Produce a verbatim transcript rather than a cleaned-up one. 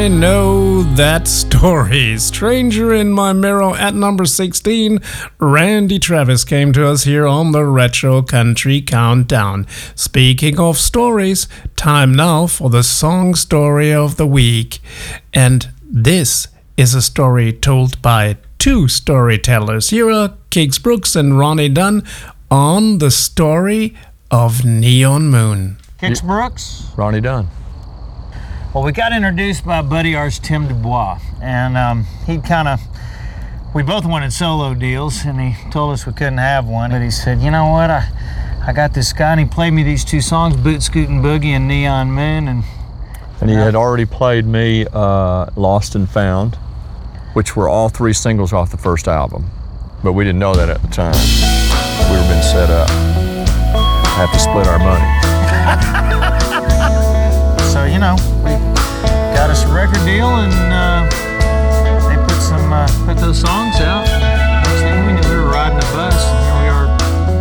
I know that story. Stranger in My Mirror at number sixteen. Randy Travis came to us here on the Retro Country Countdown. Speaking of stories, time now for the song story of the week. And this is a story told by two storytellers. Here are Kix Brooks and Ronnie Dunn on the story of Neon Moon. Kix Brooks. Ronnie Dunn. Well, we got introduced by a buddy ours, Tim Dubois, and um, he kind of, we both wanted solo deals, and he told us we couldn't have one, but he said, you know what, I, I got this guy, and he played me these two songs, Boot Scootin' Boogie and Neon Moon, and... And he had already played me uh, Lost and Found, which were all three singles off the first album, but we didn't know that at the time. We were being set up. Have to split our money. So, you know, we got us a record deal, and uh,